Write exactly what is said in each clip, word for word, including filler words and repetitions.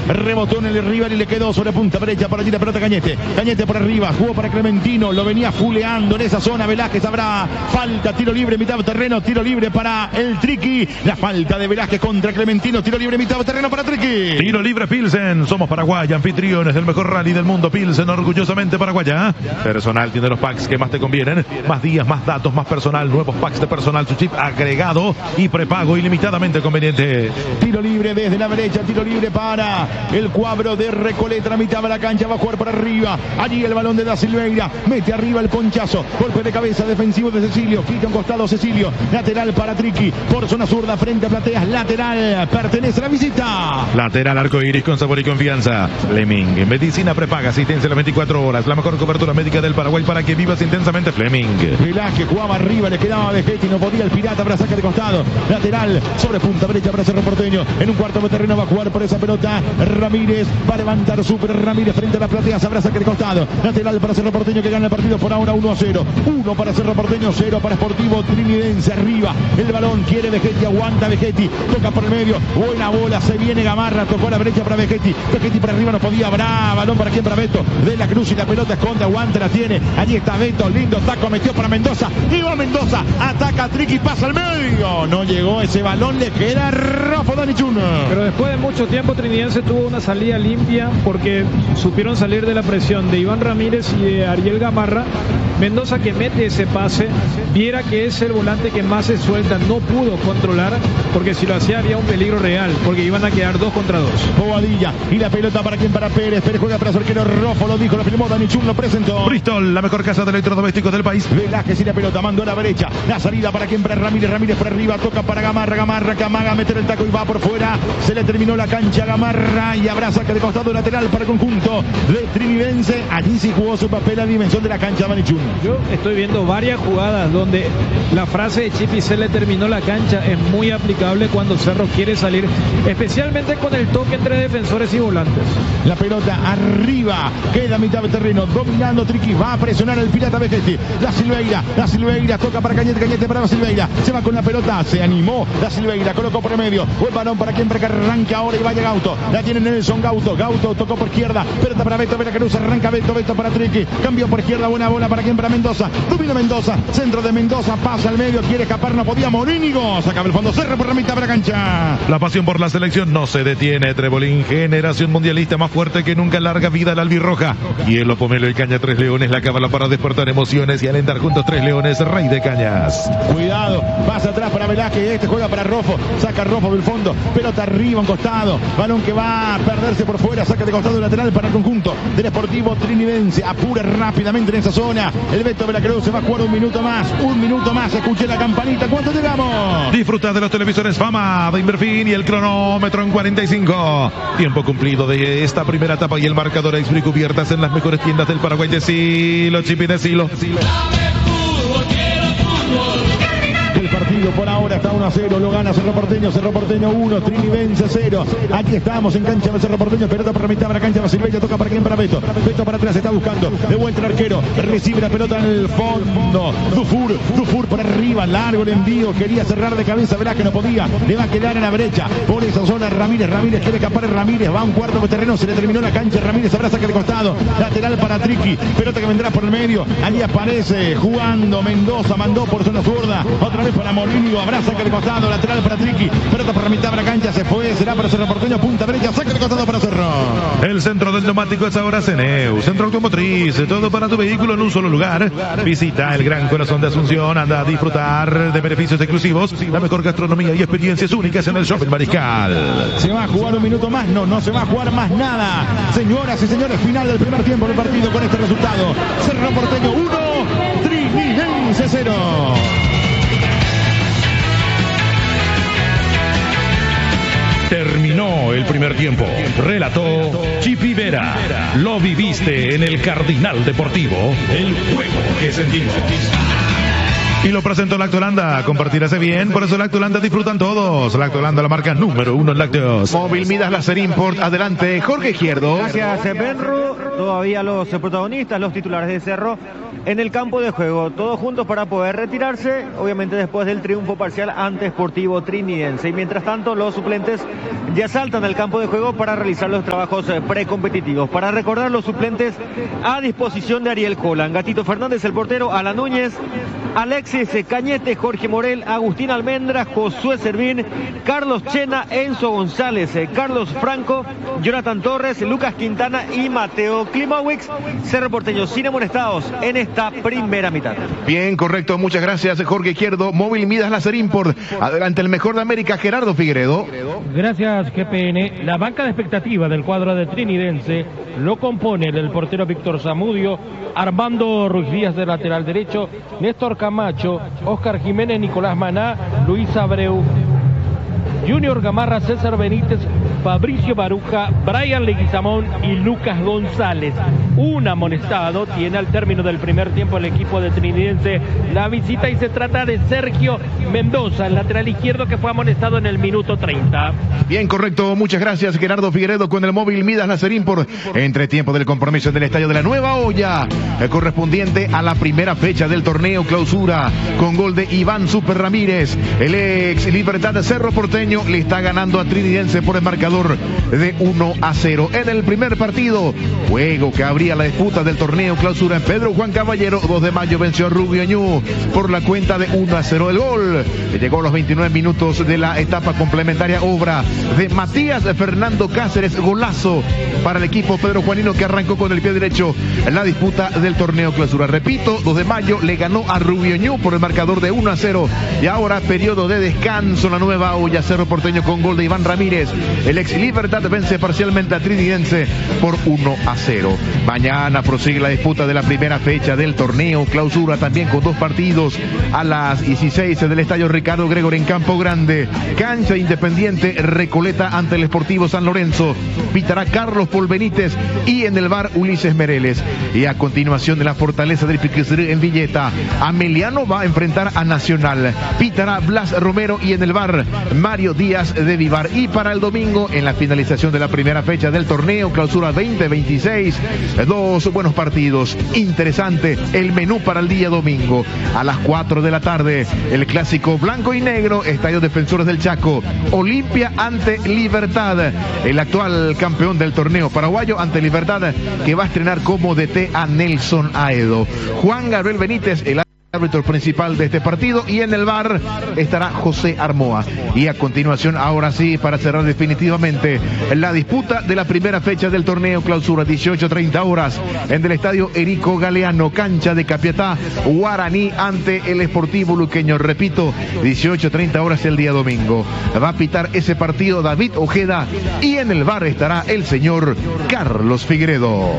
rebotó en el rival y le quedó sobre punta derecha. Por allí la pelota Cañete. Cañete por arriba, jugó para Clementino, lo venía fuleando en esa zona. Velázquez, habrá falta, tiro libre, mitad de terreno, tiro libre para el Triqui. La falta de Velázquez contra Clementino, tiro libre, mitad de terreno para Triqui. Tiro libre Pilsen, somos Paraguay, anfitriones del mejor rally del mundo. Pilsen, orgullosamente paraguaya. Personal tiene los packs que más te convienen. Más días, más datos, más personal. Nuevos packs de personal, su chip agregado y prepago ilimitadamente conveniente. Tiro libre desde la derecha, tiro libre para el cuadro de Recoleta, la mitad de la cancha, va a jugar por arriba. Allí el balón de Da Silveira, mete arriba el ponchazo, golpe de cabeza defensivo de Cecilio, quita un costado Cecilio, lateral para Triqui, por zona zurda frente a Plateas, lateral, pertenece a la visita. Lateral arcoiris con sabor y confianza. Fleming, medicina prepaga, asistencia a las veinticuatro horas, la mejor cobertura médica del Paraguay para que vivas intensamente. Fleming. Velázquez jugaba arriba, le quedaba Vegetti, no podía el pirata para sacar de costado, lateral, sobre punta derecha para Cerro Porteño, en un cuarto de terreno va a jugar por esa pelota Ramírez, va a levantar Super Ramírez frente a la Platea, sabrá sacar de costado, lateral para Cerro Porteño que gana el partido por ahora uno a cero, uno para Cerro Porteño, cero para Sportivo Trinidense. Arriba el balón, quiere Vegetti, aguanta Vegetti, toca por el medio, buena bola, se viene Gamarra, tocó a la derecha para Vegetti, Vegetti por arriba no podía, habrá balón para quien, para Beto, de la Cruz y la pelota esconde, aguanta, la tiene, allí está Beto, lindo taco, metió para Mendoza, y va Mendoza, ataca Triqui, pasa al medio, no llegó ese balón, le queda Rafa Danichun. Pero después de mucho tiempo Trinidense tuvo una salida limpia porque supieron salir de la presión de Iván Ramírez y de Ariel Gamarra. Mendoza, que mete ese pase, viera que es el volante que más se suelta, no pudo controlar, porque si lo hacía había un peligro real, porque iban a quedar dos contra dos. Bobadilla, y la pelota para quien, para Pérez, Pérez juega para su arquero Rofo, lo dijo, lo filmó, Danichun lo presentó. Bristol, la mejor casa de electrodomésticos del país. Velázquez y la pelota, mandó a la derecha, la salida para quien, para Ramírez, Ramírez por arriba, toca para Gamarra, Gamarra, Camaga, meter el taco y va por fuera, se le terminó la cancha a Gamarra y habrá saque de costado lateral para el conjunto de Trinidense. Allí sí jugó su papel a dimensión de la cancha Danichun. Yo estoy viendo varias jugadas donde la frase de Chipi se le terminó la cancha es muy aplicable cuando Cerro quiere salir, especialmente con el toque entre defensores y volantes. La pelota arriba, queda a mitad de terreno, dominando Triqui, va a presionar el pirata Vegetti, la Silveira, la Silveira, toca para Cañete, Cañete para la Silveira, se va con la pelota, se animó, la Silveira, colocó por el medio, buen balón para quien, para que arranque ahora y vaya Gauto, la tiene Nelson Gauto, Gauto tocó por izquierda, pelota para Beto, Veracruz, arranca Beto, Beto para Triqui, cambió por izquierda, buena bola para quien, para Mendoza, domina Mendoza, centro de Mendoza, pasa al medio, quiere escapar, no podía, Morínigo, sacaba el fondo, Cerro por la mitad de la cancha. La pasión por la selección no se detiene. Trebolín, generación mundialista más fuerte que nunca, larga vida la albirroja. Hielo, pomelo y caña Tres Leones, la cábala para despertar emociones y alentar juntos Tres Leones, rey de cañas. Cuidado, pasa atrás para Velázquez, este juega para Rofo, saca Rofo del fondo, pelota arriba, un costado, balón que va a perderse por fuera, saca de costado lateral para el conjunto del Sportivo Trinidense, apura rápidamente en esa zona, el Beto Veracruz se va a jugar un minuto más, un minuto más, escuché la campanita, ¿cuánto llegamos? Disfruta de los televisores Fama de Inverfin y el cronómetro en cuarenta y cinco. Tiempo cumplido de esta primera etapa y el marcador Express cubiertas en las mejores tiendas del Paraguay. Decilo, Chipi, decilo. El partido por ahora está uno a cero, lo gana Cerro Porteño, Cerro Porteño uno, Trinidense cero. Aquí estamos en cancha de Cerro Porteño, pelota por la mitad de la cancha, Basilbella toca para quien, para Beto, Beto para atrás, está buscando, de vuelta el arquero, recibe la pelota en el fondo, Dufour, Dufour por arriba, largo el envío, quería cerrar de cabeza, verá que no podía, le va a quedar en la brecha, por esa zona Ramírez, Ramírez quiere escapar, Ramírez va a un cuarto de terreno, se le terminó la cancha, Ramírez habrá saque de costado, lateral para Triqui, pelota que vendrá por el medio, allí aparece jugando Mendoza, mandó por zona zurda, otra vez para Morínigo, habrá saque de costado, lateral para Triqui, pelota por la mitad de la cancha, se fue, será para Cerro Porteño, punta derecha, saque de costado para Cerro. El centro del neumático es ahora Ceneu, centro automotriz, todo para tu vehículo en un solo lugar. Visita el Gran Corazón de Asunción, anda a disfrutar de beneficios exclusivos, la mejor gastronomía y experiencias únicas en el Shopping Mariscal. Se va a jugar un minuto más, no, no se va a jugar más nada. Señoras y señores, final del primer tiempo del partido con este resultado. Cerro Porteño uno, Trinidense cero. Terminó el primer tiempo. Relató Chipi Vera. Lo viviste en el Cardinal Deportivo. El juego que sentimos. Y lo presentó Lactolanda. Compartirse bien, por eso Lactolanda disfrutan todos. Lactolanda, la marca número uno en lácteos. Móvil Midas Láser Import. Adelante, Jorge Izquierdo. Gracias, Benru. Todavía los protagonistas, los titulares de Cerro, en el campo de juego, todos juntos para poder retirarse, obviamente después del triunfo parcial ante Sportivo Trinidense. Y mientras tanto, los suplentes ya saltan al campo de juego para realizar los trabajos precompetitivos. Para recordar, los suplentes a disposición de Ariel Colan, Gatito Fernández, el portero, Alan Núñez, Alexis Cañete, Jorge Morel, Agustín Almendra, Josué Servín, Carlos Chena, Enzo González, Carlos Franco, Jonathan Torres, Lucas Quintana y Mateo Klimowicz. Cerro Porteño sin amonestados en esta primera mitad. Bien, correcto, muchas gracias, Jorge Izquierdo. Móvil Midas Láser Import. Adelante el mejor de América, Gerardo Figueredo. Gracias, G P N. La banca de expectativa del cuadro de Trinidense lo compone el portero Víctor Zamudio, Armando Ruiz Díaz de lateral derecho, Néstor Camacho, Oscar Jiménez, Nicolás Maná, Luis Abreu, Junior Gamarra, César Benítez, Fabricio Baruja, Brian Leguizamón y Lucas González. Un amonestado tiene al término del primer tiempo el equipo de Trinidense la visita, y se trata de Sergio Mendoza, el lateral izquierdo, que fue amonestado en el minuto treinta. Bien, correcto, muchas gracias, Gerardo Figueredo, con el móvil Midas Láser Import. Entre tiempo del compromiso en el estadio de la Nueva Olla, el correspondiente a la primera fecha del torneo clausura, con gol de Iván Super Ramírez. El ex Libertad de Cerro Porteño le está ganando a Trinidense por el marcador de uno a cero. En el primer partido, juego que abría la disputa del torneo clausura, en Pedro Juan Caballero, dos de mayo venció a Rubio Ñu por la cuenta de uno a cero. El gol llegó a los veintinueve minutos de la etapa complementaria, obra de Matías Fernando Cáceres, golazo para el equipo Pedro Juanino, que arrancó con el pie derecho en la disputa del torneo clausura. Repito, dos de mayo le ganó a Rubio Ñu por el marcador de uno a cero, y ahora periodo de descanso en la Nueva Olla. Cerro Porteño con gol de Iván Ramírez. El ex Libertad vence parcialmente a Trinidense por uno a cero. Mañana prosigue la disputa de la primera fecha del torneo clausura, también con dos partidos a las dieciséis del estadio Ricardo Gregor en Campo Grande. Cancha Independiente Recoleta ante el Sportivo San Lorenzo. Pitará Carlos Paul Benítez, y en el bar Ulises Mereles. Y a continuación de la Fortaleza del Piqueceré en Villeta, Ameliano va a enfrentar a Nacional. Pitará Blas Romero, y en el bar Mario Díaz de Vivar. Y para el domingo, en la finalización de la primera fecha del torneo clausura veinte veintiséis, dos buenos partidos. Interesante el menú para el día domingo. A las cuatro de la tarde, el clásico blanco y negro, Estadio Defensores del Chaco. Olimpia ante Libertad, el actual campeón del torneo paraguayo ante Libertad, que va a estrenar como D T a Nelson Aedo. Juan Gabriel Benítez, el árbitro principal de este partido, y en el V A R estará José Armoa. Y a continuación, ahora sí, para cerrar definitivamente la disputa de la primera fecha del torneo clausura, dieciocho treinta horas, en el estadio Erico Galeano, cancha de Capiatá, Guaraní ante el Sportivo Luqueño. Repito, dieciocho treinta horas el día domingo. Va a pitar ese partido David Ojeda, y en el V A R estará el señor Carlos Figueredo.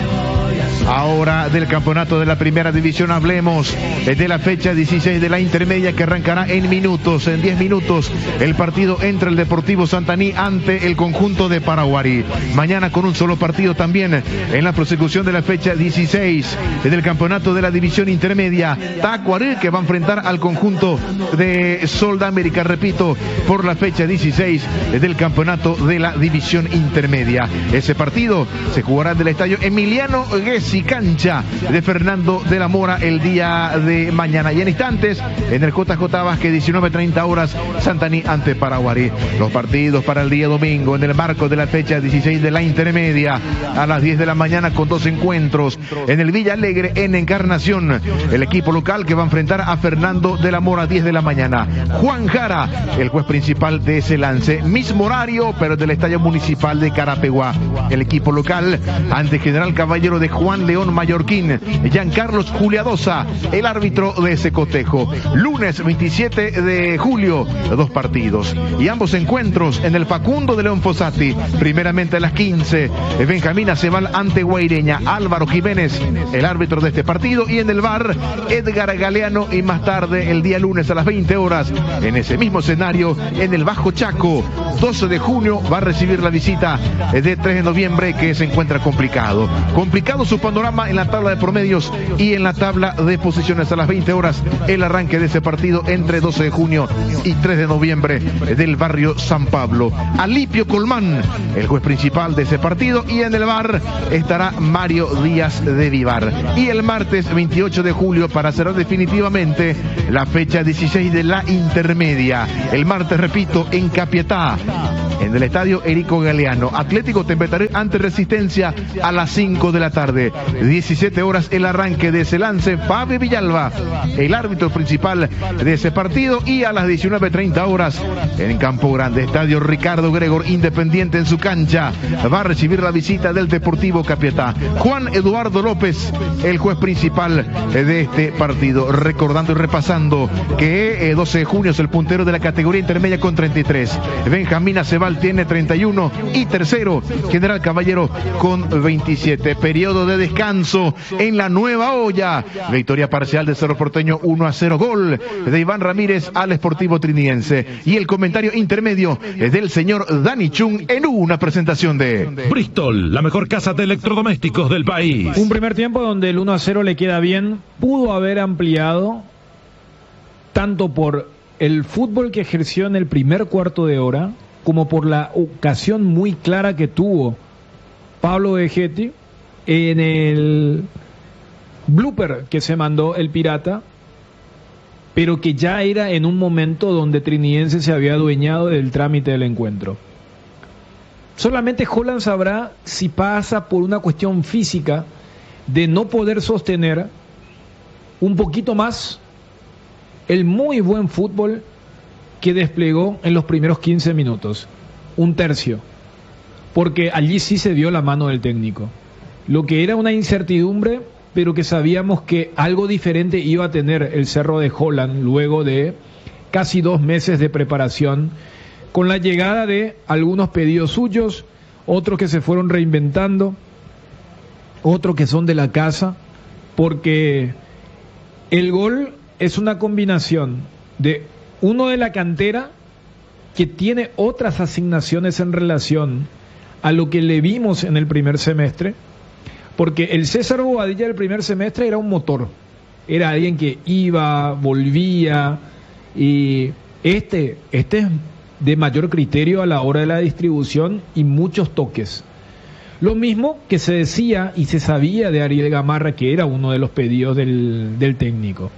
Ahora del campeonato de la primera división hablemos de la fecha dieciséis de la intermedia, que arrancará en minutos, en diez minutos, el partido entre el Deportivo Santaní ante el conjunto de Paraguarí. Mañana con un solo partido también en la prosecución de la fecha dieciséis del campeonato de la división intermedia, Tacuarí, que va a enfrentar al conjunto de Sol de América, repito, por la fecha dieciséis del campeonato de la división intermedia. Ese partido se jugará en el estadio Emiliano Gessi, cancha de Fernando de la Mora, el día de mañana. Y en instantes, en el J J Vázquez, diecinueve treinta horas, Santaní ante Paraguarí. Los partidos para el día domingo, en el marco de la fecha dieciséis de la intermedia, a las diez de la mañana, con dos encuentros. En el Villa Alegre, en Encarnación, el equipo local que va a enfrentar a Fernando de la Mora, diez de la mañana. Juan Jara, el juez principal de ese lance. Mismo horario, pero del Estadio Municipal de Carapeguá. El equipo local ante General Caballero de Juan León Mallorquín. Giancarlos Juliadosa, el árbitro de ese cotejo. Lunes veintisiete de julio, dos partidos. Y ambos encuentros en el Facundo de León Fossati. Primeramente a las quince, Benjamín Acebal ante Guaireña. Álvaro Jiménez, el árbitro de este partido. Y en el V A R, Edgar Galeano. Y más tarde, el día lunes a las veinte horas, en ese mismo escenario, en el Bajo Chaco, doce de junio, va a recibir la visita de tres de noviembre, que se encuentra complicado. Complicado su panorama en la tabla de promedios y en la tabla de posiciones. A las veinte horas el arranque de ese partido entre doce de junio y tres de noviembre del barrio San Pablo. Alipio Colmán, el juez principal de ese partido, y en el V A R estará Mario Díaz de Vivar. Y el martes veintiocho de julio, para cerrar definitivamente la fecha dieciséis de la intermedia, el martes, repito, en Capiatá, en el estadio Erico Galeano, Atlético Tembetaré ante Resistencia a las cinco de la tarde. diecisiete horas el arranque de ese lance, Fabio Villalba, el árbitro principal de ese partido, y a las diecinueve treinta horas en Campo Grande, estadio Ricardo Gregor, Independiente en su cancha va a recibir la visita del Deportivo Capiatá. Juan Eduardo López, el juez principal de este partido, recordando y repasando que eh, doce de junio es el puntero de la categoría intermedia con treinta y tres, Benjamín Acebal tiene treinta y uno y tercero General Caballero con veintisiete. Periodo de descanso en la Nueva Olla, victoria parcial de Cerro Porteño uno a cero, gol de Iván Ramírez al Sportivo Trinidense, y el comentario intermedio es del señor Dani Chung en una presentación de Bristol, la mejor casa de electrodomésticos del país. Un primer tiempo donde el uno a cero le queda bien, pudo haber ampliado tanto por el fútbol que ejerció en el primer cuarto de hora como por la ocasión muy clara que tuvo Pablo Vegetti en el blooper que se mandó el Pirata, pero que ya era en un momento donde Trinidense se había adueñado del trámite del encuentro. Solamente Holland sabrá si pasa por una cuestión física de no poder sostener un poquito más el muy buen fútbol que desplegó en los primeros quince minutos, un tercio, porque allí sí se vio la mano del técnico. Lo que era una incertidumbre, pero que sabíamos que algo diferente iba a tener el Cerro de Holland luego de casi dos meses de preparación, con la llegada de algunos pedidos suyos, otros que se fueron reinventando, otros que son de la casa, porque el gol es una combinación de uno de la cantera que tiene otras asignaciones en relación a lo que le vimos en el primer semestre, porque el César Bobadilla del primer semestre era un motor, era alguien que iba, volvía, y este, este es de mayor criterio a la hora de la distribución y muchos toques. Lo mismo que se decía y se sabía de Ariel Gamarra, que era uno de los pedidos del, del técnico.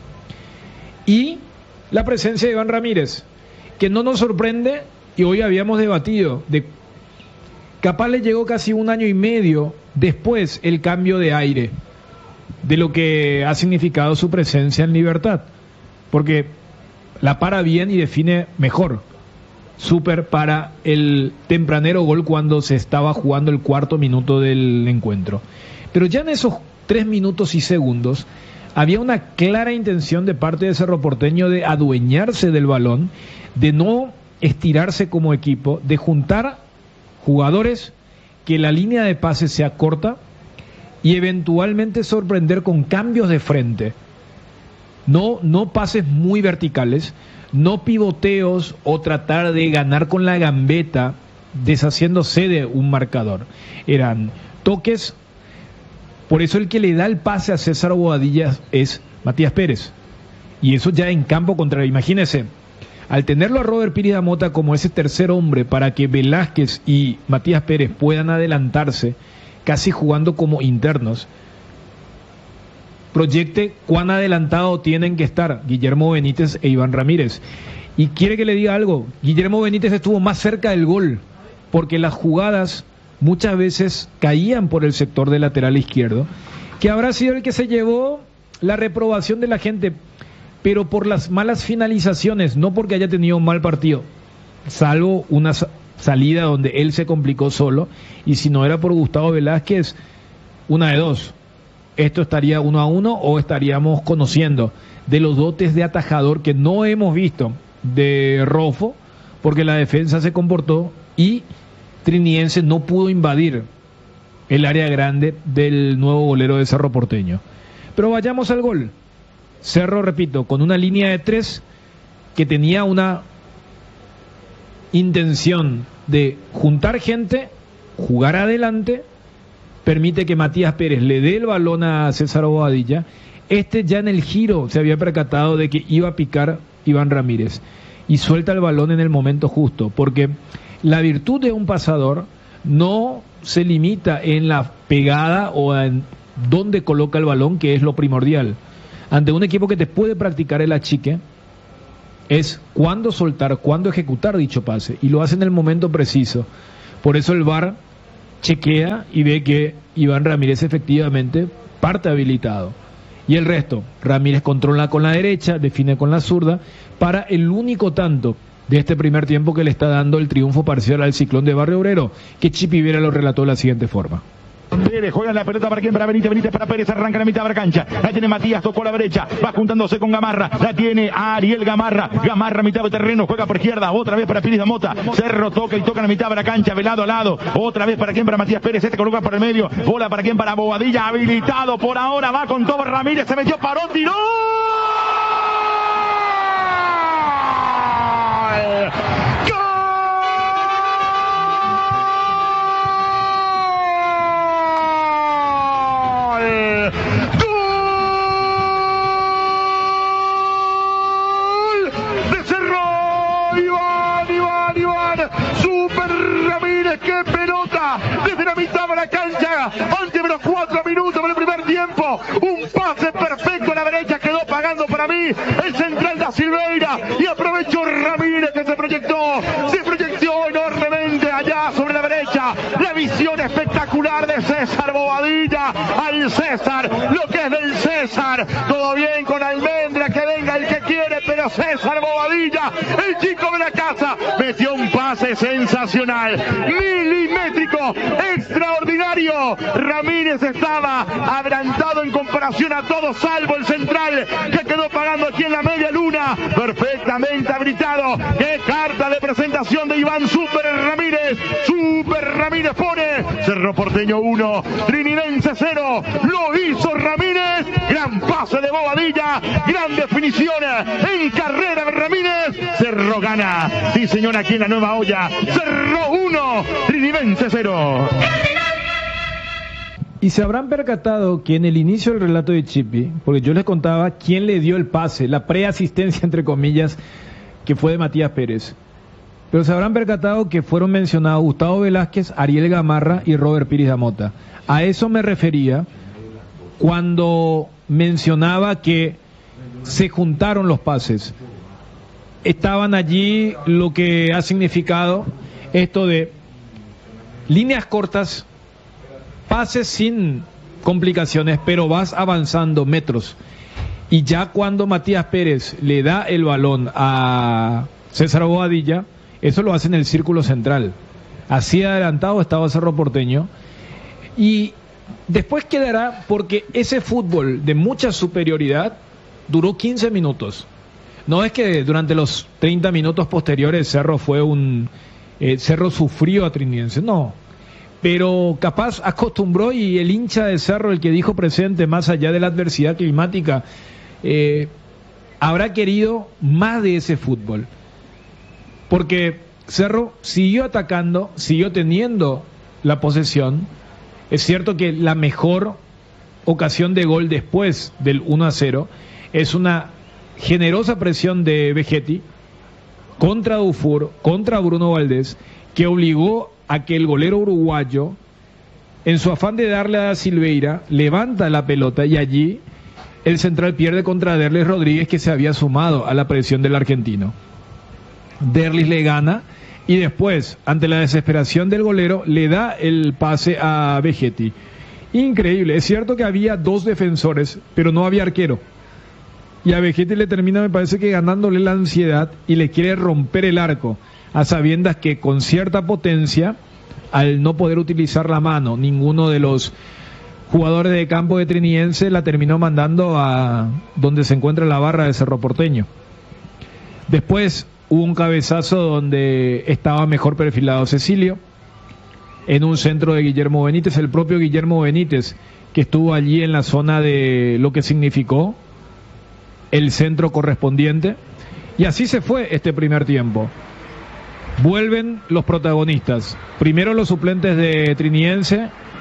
Y la presencia de Iván Ramírez, que no nos sorprende, y hoy habíamos debatido, de capaz le llegó casi un año y medio después el cambio de aire de lo que ha significado su presencia en Libertad, porque la para bien y define mejor. Súper para el tempranero gol cuando se estaba jugando el cuarto minuto del encuentro. Pero ya en esos tres minutos y segundos había una clara intención de parte de Cerro Porteño de adueñarse del balón, de no estirarse como equipo, de juntar jugadores, que la línea de pase sea corta y eventualmente sorprender con cambios de frente. No, no pases muy verticales, no pivoteos o tratar de ganar con la gambeta deshaciéndose de un marcador. Eran toques. Por eso el que le da el pase a César Bobadilla es Matías Pérez, y eso ya en campo contrario. Imagínense, al tenerlo a Robert Pires da Mota como ese tercer hombre para que Velázquez y Matías Pérez puedan adelantarse, casi jugando como internos, proyecte cuán adelantado tienen que estar Guillermo Benítez e Iván Ramírez. Y quiere que le diga algo, Guillermo Benítez estuvo más cerca del gol, porque las jugadas muchas veces caían por el sector del lateral izquierdo, que habrá sido el que se llevó la reprobación de la gente, pero por las malas finalizaciones, no porque haya tenido un mal partido, salvo una salida donde él se complicó solo, y si no era por Gustavo Velázquez, una de dos: esto estaría uno a uno o estaríamos conociendo de los dotes de atajador que no hemos visto de Rofo, porque la defensa se comportó y Trinidense no pudo invadir el área grande del nuevo golero de Cerro Porteño. Pero vayamos al gol. Cerro, repito, con una línea de tres que tenía una intención de juntar gente, jugar adelante permite que Matías Pérez le dé el balón a César Bobadilla. Este ya en el giro se había percatado de que iba a picar Iván Ramírez y suelta el balón en el momento justo, porque la virtud de un pasador no se limita en la pegada o en dónde coloca el balón, que es lo primordial. Ante un equipo que te puede practicar el achique, es cuándo soltar, cuándo ejecutar dicho pase, y lo hace en el momento preciso. Por eso el V A R chequea y ve que Iván Ramírez efectivamente parte habilitado. Y el resto, Ramírez controla con la derecha, define con la zurda, para el único tanto de este primer tiempo que le está dando el triunfo parcial al Ciclón de Barrio Obrero, que Chipi Vera lo relató de la siguiente forma. Pérez juega la pelota para quien, para Benítez, Benítez para Pérez, arranca la mitad de la cancha, la tiene Matías, tocó la derecha, va juntándose con Gamarra, la tiene Ariel Gamarra, Gamarra mitad de terreno, juega por izquierda, otra vez para Pires de Mota, Cerro toca y toca en la mitad de la cancha, de lado a lado, otra vez para quien, para Matías Pérez, este coloca por el medio, bola para quien, para Bobadilla, habilitado por ahora, va con todo Ramírez, se metió, paró, tiró. Desde la mitad de la cancha, antes de los cuatro minutos del primer tiempo, un pase perfecto a la derecha, quedó pagando para mí el central da Silveira, y aprovechó Ramírez, que se proyectó, se proyectó enormemente allá sobre la derecha, la visión espectacular de César Bobadilla, al César, lo que es del César, todo bien con Almendra, que venga el que quiere, pero César Bobadilla, el chico de la casa, metió un pase sensacional, milimétrico, extraordinario. Ramírez estaba adelantado en comparación a todos, salvo el central, que quedó pagando aquí en la media luna, perfectamente habilitado. Qué carta de presentación de Iván Super Ramírez. Super Ramírez pone Cerro Porteño uno, Trinidense cero. Lo hizo Ramírez, gran pase de Bobadilla, gran definición en carrera de Ramírez. Cerro gana, sí señor, aquí en la Nueva Olla. Cerro uno, Trinidense cero. Y se habrán percatado que en el inicio del relato de Chipi, porque yo les contaba quién le dio el pase, la preasistencia entre comillas, que fue de Matías Pérez, pero se habrán percatado que fueron mencionados Gustavo Velázquez, Ariel Gamarra y Robert Pires da Mota. A eso me refería cuando mencionaba que se juntaron los pases. Estaban allí lo que ha significado esto de líneas cortas, pases sin complicaciones, pero vas avanzando metros. Y ya cuando Matías Pérez le da el balón a César Bobadilla, eso lo hace en el círculo central. Así adelantado estaba Cerro Porteño. Y después quedará, porque ese fútbol de mucha superioridad duró quince minutos. No es que durante los treinta minutos posteriores Cerro fue un... Eh, Cerro sufrió a Trinidense, no. Pero capaz acostumbró, y el hincha de Cerro, el que dijo presente, más allá de la adversidad climática, eh, habrá querido más de ese fútbol. Porque Cerro siguió atacando, siguió teniendo la posesión. Es cierto que la mejor ocasión de gol después del uno a cero es una generosa presión de Vegetti contra Dufour, contra Bruno Valdés, que obligó a que el golero uruguayo, en su afán de darle a Silveira, levanta la pelota, y allí el central pierde contra Derlis Rodríguez, que se había sumado a la presión del argentino. Derlis le gana, y después, ante la desesperación del golero, le da el pase a Vegetti. Increíble, es cierto que había dos defensores, pero no había arquero. Y a Vegetti le termina, me parece que ganándole la ansiedad, y le quiere romper el arco, a sabiendas que con cierta potencia, al no poder utilizar la mano, ninguno de los jugadores de campo de Trinidense la terminó mandando a donde se encuentra la barra de Cerro Porteño. Después hubo un cabezazo donde estaba mejor perfilado Cecilio, en un centro de Guillermo Benítez, el propio Guillermo Benítez, que estuvo allí en la zona de lo que significó el centro correspondiente, y así se fue este primer tiempo. Vuelven los protagonistas, primero los suplentes de Trinidense,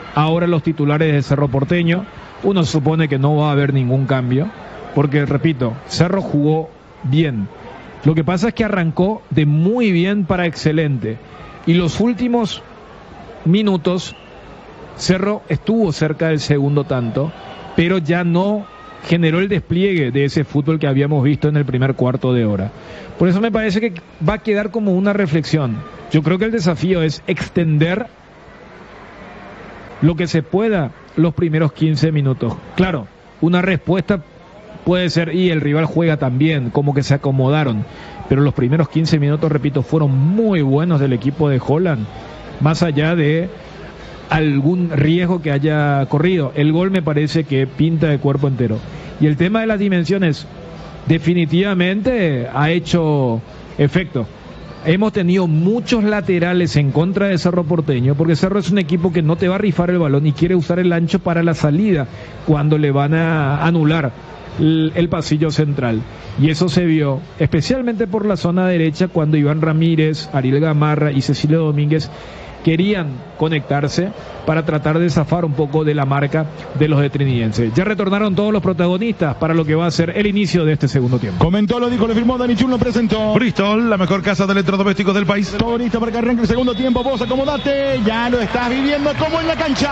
ahora los titulares de Cerro Porteño. Uno supone que no va a haber ningún cambio, porque repito, Cerro jugó bien. Lo que pasa es que arrancó de muy bien para excelente, y los últimos minutos Cerro estuvo cerca del segundo tanto, pero ya no generó el despliegue de ese fútbol que habíamos visto en el primer cuarto de hora. Por eso me parece que va a quedar como una reflexión. Yo creo que el desafío es extender lo que se pueda los primeros quince minutos. Claro, una respuesta puede ser, y el rival juega también, como que se acomodaron, pero los primeros quince minutos, repito, fueron muy buenos del equipo de Holland, más allá de algún riesgo que haya corrido. El gol me parece que pinta de cuerpo entero. Y el tema de las dimensiones definitivamente ha hecho efecto. Hemos tenido muchos laterales en contra de Cerro Porteño, porque Cerro es un equipo que no te va a rifar el balón y quiere usar el ancho para la salida cuando le van a anular el, el pasillo central. Y eso se vio especialmente por la zona derecha, cuando Iván Ramírez, Ariel Gamarra y Cecilio Domínguez querían conectarse para tratar de zafar un poco de la marca de los de Trinidense. Ya retornaron todos los protagonistas para lo que va a ser el inicio de este segundo tiempo. Comentó, lo dijo, lo firmó, Dani Chun lo presentó. Bristol, la mejor casa de electrodomésticos del país. Todo listo para que arranque el segundo tiempo. Vos acomodate, ya lo estás viviendo como en la cancha.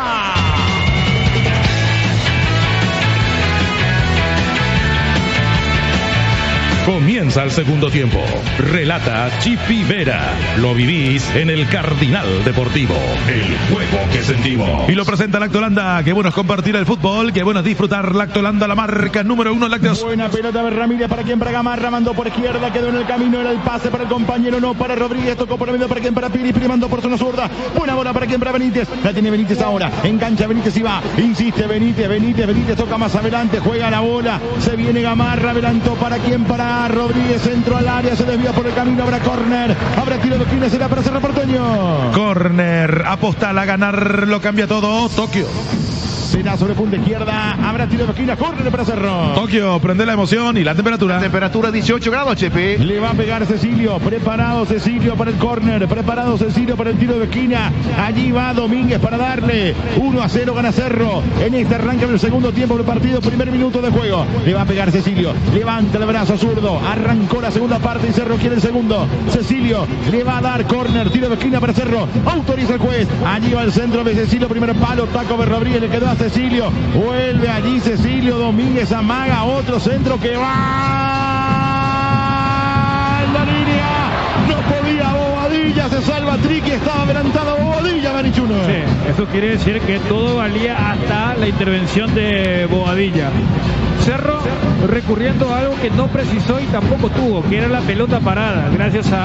Comienza el segundo tiempo. Relata Chipi Vera. Lo vivís en el Cardinal Deportivo. El juego que sentimos. Y lo presenta Lactolanda. Qué bueno es compartir el fútbol. Qué bueno es disfrutar. Lactolanda, la marca número uno en lácteos. Buena pelota de Ramírez. ¿Para quien? Para Gamarra. Mandó por izquierda. Quedó en el camino. Era el pase para el compañero. No para Rodríguez. Tocó por el medio. ¿Para quien? Para Piri. Piri mandó por zona zurda. Buena bola para quien? Para Benítez. La tiene Benítez ahora. Engancha Benítez y va. Insiste Benítez. Benítez. Benítez toca más adelante. Juega la bola. Se viene Gamarra. Adelantó. ¿Para quien? Para Rodríguez, centro al área, se desvía por el camino, habrá córner, habrá tiro de esquina, será para Cerro Porteño. Córner, apostar a ganar, lo cambia todo, Tokio. Será sobre punta izquierda, habrá tiro de esquina, córner para Cerro. Tokio, prende la emoción y la temperatura. La temperatura dieciocho grados, Chepe. Le va a pegar Cecilio, preparado Cecilio para el córner, preparado Cecilio para el tiro de esquina. Allí va Domínguez para darle. uno a cero gana Cerro en este arranque del segundo tiempo del partido, primer minuto de juego. Le va a pegar Cecilio, levanta el brazo zurdo, arrancó la segunda parte y Cerro quiere el segundo. Cecilio le va a dar córner, tiro de esquina para Cerro, autoriza el juez. Allí va el centro de Cecilio, primer palo, taco de Rodríguez, le quedó a Cecilio, vuelve allí Cecilio, Domínguez amaga, otro centro que va en la línea, no podía Bobadilla, se salva Triqui, estaba adelantado Bobadilla, Manichuno. Sí, eso quiere decir que todo valía hasta la intervención de Bobadilla. Cerro recurriendo a algo que no precisó y tampoco tuvo, que era la pelota parada, gracias a